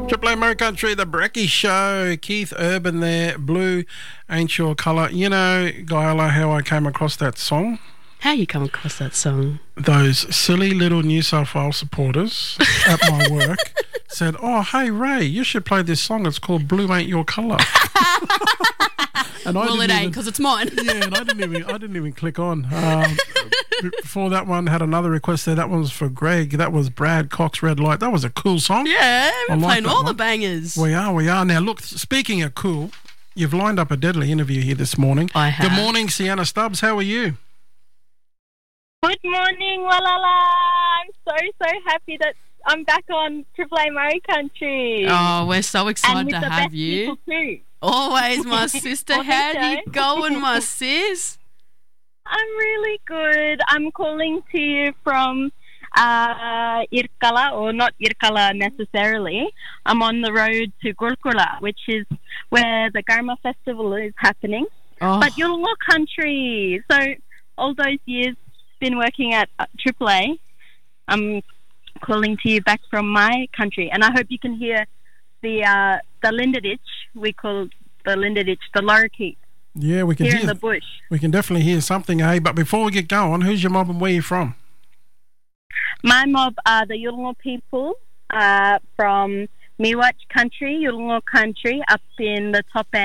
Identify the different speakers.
Speaker 1: Triple A Murray Country, the Brecky Show. Keith Urban there, Blue Ain't Your Colour. You know, Guyla, how I came across that song?
Speaker 2: How you come across that song?
Speaker 1: Those silly little New South Wales supporters at my work said, "Oh, hey Ray, you should play this song. It's called Blue Ain't Your Colour."
Speaker 2: And well, it ain't because it's mine.
Speaker 1: Yeah, and I didn't even click on. Before that one had another request there. That one was for Greg. That was Brad Cox, Red Light. That was a cool song.
Speaker 2: Yeah, we're playing all the bangers.
Speaker 1: We are. Now, look, speaking of cool, you've lined up a deadly interview here this morning.
Speaker 2: I have.
Speaker 1: Good morning, Sienna Stubbs. How are you?
Speaker 3: Good morning, Walala. I'm so happy that I'm back on Triple A Murray Country.
Speaker 2: Oh, we're so excited to have you.
Speaker 3: Too.
Speaker 2: Always, my sister. How you going, my sis?
Speaker 3: I'm really good. I'm calling to you from Irkala, or not Irkala necessarily. I'm on the road to Gurkula, which is where the Garma Festival is happening.
Speaker 2: Oh.
Speaker 3: But Yulunga Country. So all those years been working at AAA. I'm calling to you back from my country, and I hope you can hear the Lindaditch. We call the Lindaditch the lorikeet.
Speaker 1: Yeah, we can
Speaker 3: hear in the bush.
Speaker 1: We can definitely hear something, eh? But before we get going, who's your mob and where are you from?
Speaker 3: My mob are the Yulunga people from Miwach country, Yulunga country, up in the top end.